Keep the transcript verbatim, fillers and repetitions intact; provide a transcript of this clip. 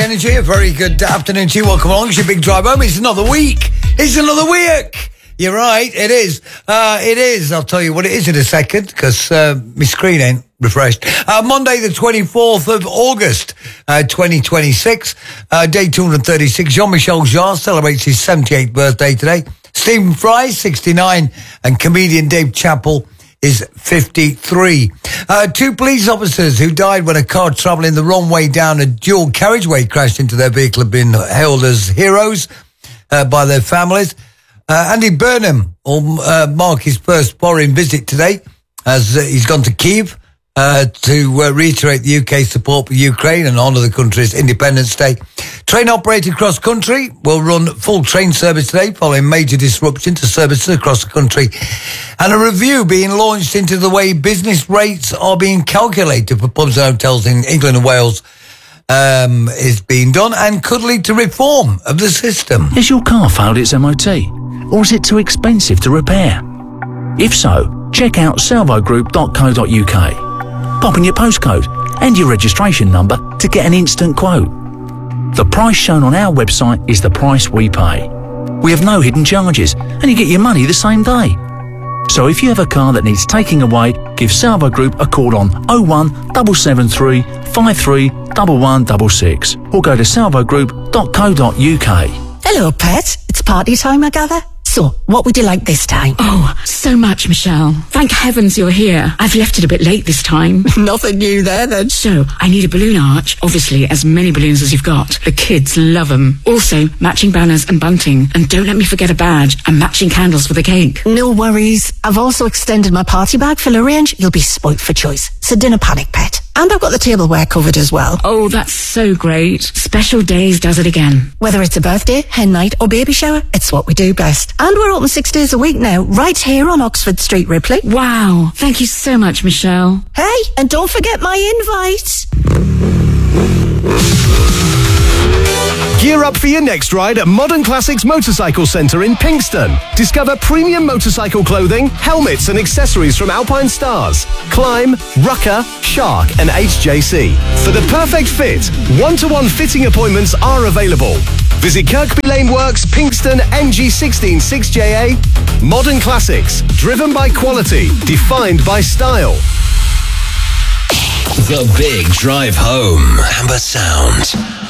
Energy. A very good afternoon to you. Welcome along. It's your big drive home. It's another week. It's another week. You're right. It is. Uh, it is. I'll tell you what it is in a second because uh, my screen ain't refreshed. Uh, Monday, the twenty-fourth of August, uh, twenty twenty-six. Uh, day two hundred thirty-six. Jean-Michel Jarre celebrates his seventy-eighth birthday today. Stephen Fry, sixty-nine. And comedian Dave Chappell is fifty-three. Uh, two police officers who died when a car travelling the wrong way down a dual carriageway crashed into their vehicle have been hailed as heroes uh, by their families. Uh, Andy Burnham will uh, mark his first foreign visit today as uh, he's gone to Kyiv uh, to uh, reiterate the U K's support for Ukraine and honour the country's Independence Day. Train operated cross country will run full train service today following major disruption to services across the country, and a review being launched into the way business rates are being calculated for pubs and hotels in England and Wales um, is being done and could lead to reform of the system. Has your car failed its M O T? Or is it too expensive to repair? If so, check out salvo group dot co dot uk. Pop in your postcode and your registration number to get an instant quote. The price shown on our website is the price we pay. We have no hidden charges and you get your money the same day. So if you have a car that needs taking away, give Salvo Group a call on oh one seven seven three five three one one six six or go to salvo group dot co dot uk. Hello, pet. It's party time, I gather. So, what would you like this time? Oh, so much, Michelle. Thank heavens you're here. I've left it a bit late this time. Nothing new there, then. So, I need a balloon arch. Obviously, as many balloons as you've got. The kids love them. Also, matching banners and bunting. And don't let me forget a badge and matching candles for the cake. No worries. I've also extended my party bag full of range. You'll be spoilt for choice. So, dinner panic, pet. And I've got the tableware covered as well. Oh, that's so great. Special Days does it again. Whether it's a birthday, hen night or baby shower, it's what we do best. And we're open six days a week now, right here on Oxford Street, Ripley. Wow. Thank you so much, Michelle. Hey, and don't forget my invite. Gear up for your next ride at Modern Classics Motorcycle Centre in Pinxton. Discover premium motorcycle clothing, helmets and accessories from Alpine Stars, Climb, Rucker, Shark and H J C. For the perfect fit, one-to-one fitting appointments are available. Visit Kirkby Lane Works, Pinxton, N G one six six J A. Modern Classics, driven by quality, defined by style. The Big Drive Home. Amber Sound.